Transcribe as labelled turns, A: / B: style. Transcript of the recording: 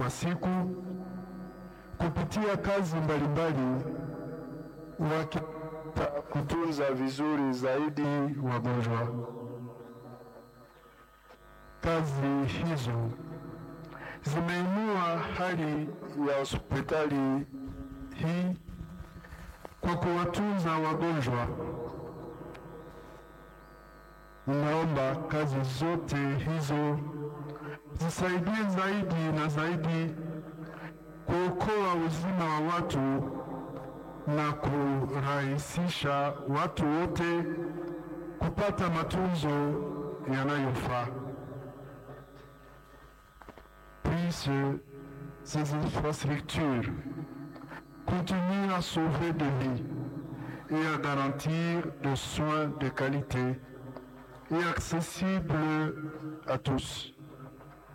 A: kwa siku kupitia kazi mbalimbali, kutunza vizuri zaidi wagonjwa. Kazi hizo zimeinua hali ya hospitali hii kwa kuwatunza wagonjwa. Ninaomba kazi zote hizo zisaidie zaidi na zaidi kuokoa uzima wa watu na kurahisisha watu wote kupata matunzo yanayofaa. Puisse ces infrastructures continuer à sauver des vies et à garantir des soins de qualité et accessibles à tous.